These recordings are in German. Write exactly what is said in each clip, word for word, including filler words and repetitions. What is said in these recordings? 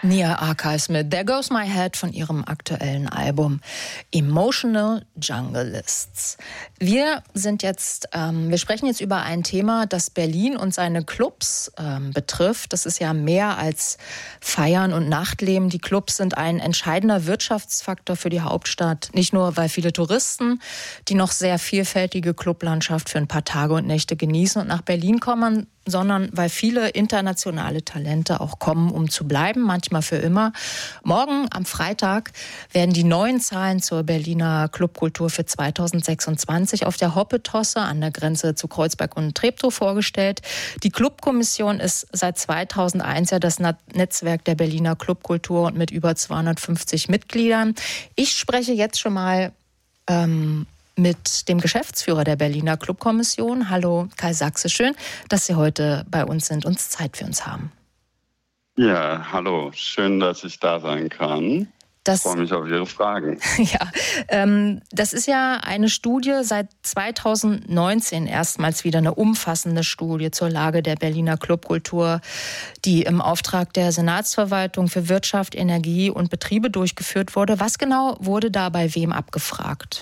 Nia Archives mit There Goes My Head von ihrem aktuellen Album Emotional Jungleists. Wir sind jetzt, ähm, wir sprechen jetzt über ein Thema, das Berlin und seine Clubs ähm, betrifft. Das ist ja mehr als Feiern und Nachtleben. Die Clubs sind ein entscheidender Wirtschaftsfaktor für die Hauptstadt. Nicht nur, weil viele Touristen die noch sehr vielfältige Clublandschaft für ein paar Tage und Nächte genießen und nach Berlin kommen, sondern weil viele internationale Talente auch kommen, um zu bleiben, manchmal für immer. Morgen am Freitag werden die neuen Zahlen zur Berliner Clubkultur für zweitausendsechsundzwanzig auf der Hoppetosse an der Grenze zu Kreuzberg und Treptow vorgestellt. Die Clubkommission ist seit zweitausendeins ja das Netzwerk der Berliner Clubkultur und mit über zweihundertfünfzig Mitgliedern. Ich spreche jetzt schon mal ähm, mit dem Geschäftsführer der Berliner Clubkommission. Hallo Kai Sachse, schön, dass Sie heute bei uns sind und Zeit für uns haben. Ja, hallo, schön, dass ich da sein kann. Das, ich freue mich auf Ihre Fragen. Ja, ähm, das ist ja eine Studie seit zweitausendneunzehn erstmals wieder eine umfassende Studie zur Lage der Berliner Clubkultur, die im Auftrag der Senatsverwaltung für Wirtschaft, Energie und Betriebe durchgeführt wurde. Was genau wurde da bei wem abgefragt?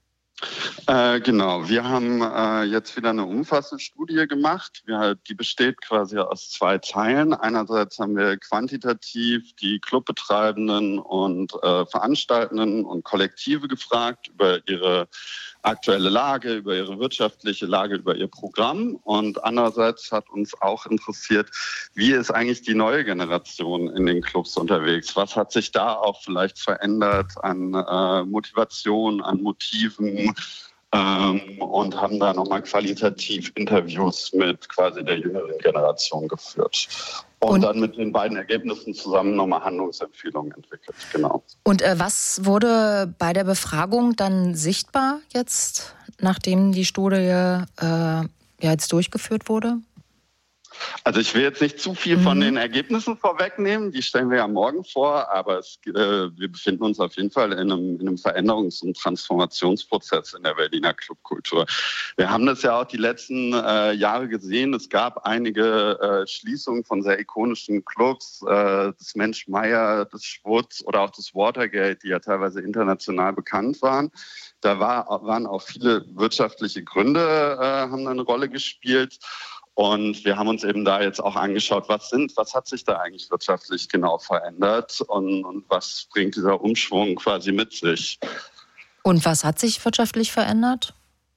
Äh, genau, wir haben äh, jetzt wieder eine umfassende Studie gemacht. Wir, die besteht quasi aus zwei Teilen. Einerseits haben wir quantitativ die Clubbetreibenden und äh, Veranstaltenden und Kollektive gefragt über ihre aktuelle Lage, über ihre wirtschaftliche Lage, über ihr Programm. Und andererseits hat uns auch interessiert, wie ist eigentlich die neue Generation in den Clubs unterwegs? Was hat sich da auch vielleicht verändert an äh, Motivation, an Motiven? Ähm, und haben da nochmal qualitativ Interviews mit quasi der jüngeren Generation geführt. Und, und dann mit den beiden Ergebnissen zusammen nochmal Handlungsempfehlungen entwickelt. Genau. Und äh, was wurde bei der Befragung dann sichtbar jetzt, nachdem die Studie äh, ja jetzt durchgeführt wurde? Also ich will jetzt nicht zu viel von den Ergebnissen vorwegnehmen, die stellen wir ja morgen vor, aber es, äh, wir befinden uns auf jeden Fall in einem, in einem Veränderungs- und Transformationsprozess in der Berliner Clubkultur. Wir haben das ja auch die letzten äh, Jahre gesehen. Es gab einige äh, Schließungen von sehr ikonischen Clubs, äh, des Mensch Meier, des Schwutz oder auch des Watergate, die ja teilweise international bekannt waren. Da war, waren auch viele wirtschaftliche Gründe, äh, haben eine Rolle gespielt. Und wir haben uns eben da jetzt auch angeschaut, was sind, was hat sich da eigentlich wirtschaftlich genau verändert und, und was bringt dieser Umschwung quasi mit sich. Und was hat sich wirtschaftlich verändert?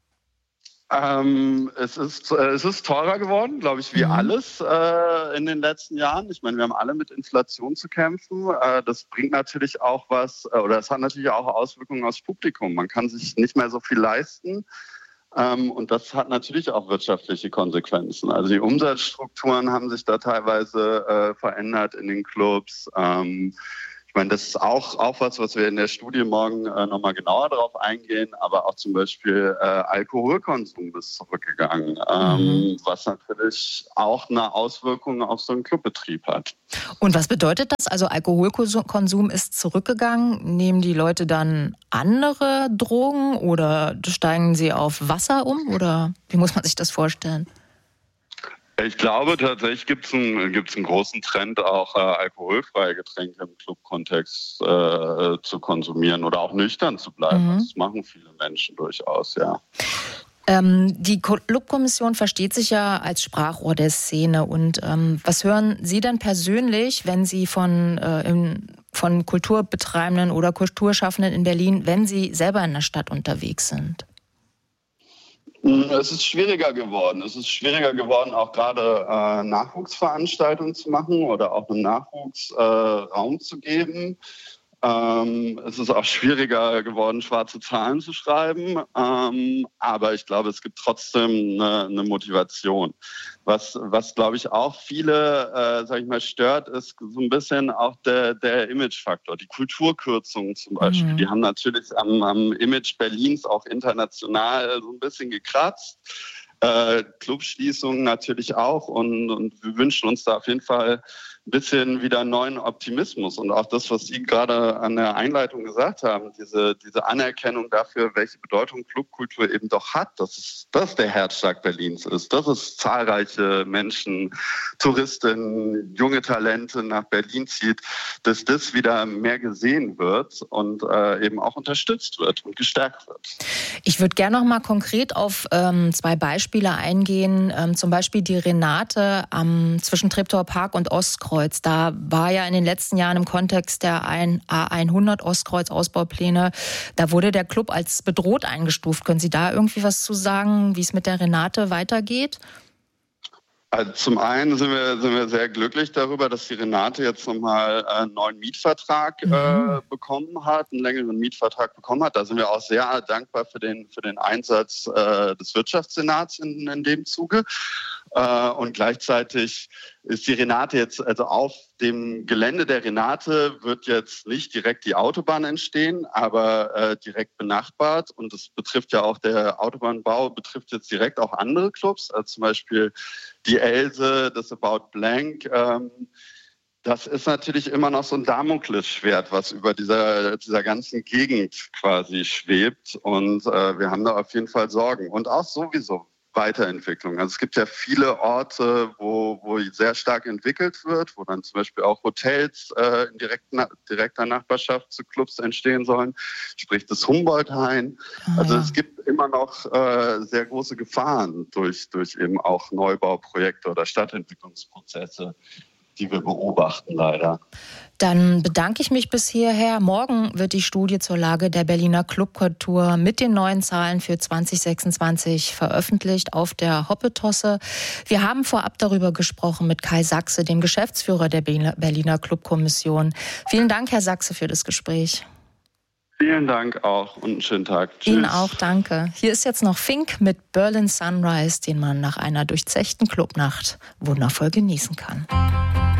Ähm, es ist, äh, es ist teurer geworden, glaube ich, wie mhm. alles äh, in den letzten Jahren. Ich meine, wir haben alle mit Inflation zu kämpfen. Äh, das bringt natürlich auch was, äh, oder es hat natürlich auch Auswirkungen aufs Publikum. Man kann sich nicht mehr so viel leisten. Ähm, und das hat natürlich auch wirtschaftliche Konsequenzen. Also die Umsatzstrukturen haben sich da teilweise äh, verändert in den Clubs. Ähm, ich meine, das ist auch, auch was, was wir in der Studie morgen äh, nochmal genauer darauf eingehen. Aber auch zum Beispiel äh, Alkoholkonsum ist zurückgegangen, ähm, mhm. was natürlich auch eine Auswirkung auf so einen Clubbetrieb hat. Und was bedeutet das? Also Alkoholkonsum ist zurückgegangen. Nehmen die Leute dann andere Drogen oder steigen sie auf Wasser um? Oder wie muss man sich das vorstellen? Ich glaube, tatsächlich gibt es einen, gibt's einen großen Trend, auch äh, alkoholfreie Getränke im Clubkontext äh, zu konsumieren oder auch nüchtern zu bleiben. Mhm. Das machen viele Menschen durchaus, ja. Ähm, die Clubkommission versteht sich ja als Sprachrohr der Szene. Und ähm, was hören Sie denn persönlich, wenn Sie von, äh, in, von Kulturbetreibenden oder Kulturschaffenden in Berlin, wenn Sie selber in der Stadt unterwegs sind? Es ist schwieriger geworden. Es ist schwieriger geworden, auch gerade äh, Nachwuchsveranstaltungen zu machen oder auch einem Nachwuchs äh, Raum zu geben. Ähm, es ist auch schwieriger geworden, schwarze Zahlen zu schreiben. Ähm, aber ich glaube, es gibt trotzdem eine, eine Motivation. Was, was glaube ich, auch viele, äh, sag ich mal, stört, ist so ein bisschen auch der, der Imagefaktor. Die Kulturkürzungen zum Beispiel, mhm. die haben natürlich am, am Image Berlins auch international so ein bisschen gekratzt. äh, Clubschließungen natürlich auch und, und wir wünschen uns da auf jeden Fall ein bisschen wieder neuen Optimismus und auch das, was Sie gerade an der Einleitung gesagt haben, diese, diese Anerkennung dafür, welche Bedeutung Clubkultur eben doch hat, dass es, dass der Herzschlag Berlins ist, dass es zahlreiche Menschen, Touristen, junge Talente nach Berlin zieht, dass das wieder mehr gesehen wird und äh, eben auch unterstützt wird und gestärkt wird. Ich würde gerne noch mal konkret auf ähm, zwei Beispiele eingehen, ähm, zum Beispiel die Renate am, zwischen Treptower Park und Ostkreuz. Da war ja in den letzten Jahren im Kontext der A hundert Ostkreuz-Ausbaupläne, da wurde der Club als bedroht eingestuft. Können Sie da irgendwie was zu sagen, wie es mit der Renate weitergeht? Also zum einen sind wir, sind wir sehr glücklich darüber, dass die Renate jetzt nochmal einen neuen Mietvertrag mhm. äh, bekommen hat, einen längeren Mietvertrag bekommen hat. Da sind wir auch sehr dankbar für den, für den Einsatz äh, des Wirtschaftssenats in, in dem Zuge. Äh, und gleichzeitig ist die Renate jetzt, also auf dem Gelände der Renate wird jetzt nicht direkt die Autobahn entstehen, aber äh, direkt benachbart. Und das betrifft ja auch, der Autobahnbau betrifft jetzt direkt auch andere Clubs, also zum Beispiel die Else, das About Blank. Ähm, das ist natürlich immer noch so ein Damoklesschwert, was über dieser, dieser ganzen Gegend quasi schwebt. Und äh, wir haben da auf jeden Fall Sorgen. Und auch sowieso Weiterentwicklung. Also es gibt ja viele Orte, wo, wo sehr stark entwickelt wird, wo dann zum Beispiel auch Hotels äh, in direkter, direkter Nachbarschaft zu Clubs entstehen sollen, sprich das Humboldt-Hain. Ah, also ja. Es gibt immer noch äh, sehr große Gefahren durch, durch eben auch Neubauprojekte oder Stadtentwicklungsprozesse, die wir beobachten leider. Dann bedanke ich mich bis hierher. Morgen wird die Studie zur Lage der Berliner Clubkultur mit den neuen Zahlen für zwanzig sechsundzwanzig veröffentlicht auf der Hoppetosse. Wir haben vorab darüber gesprochen mit Kai Sachse, dem Geschäftsführer der Berliner Clubkommission. Vielen Dank, Herr Sachse, für das Gespräch. Vielen Dank auch und einen schönen Tag. Tschüss. Ihnen auch, danke. Hier ist jetzt noch Fink mit Berlin Sunrise, den man nach einer durchzechten Clubnacht wundervoll genießen kann.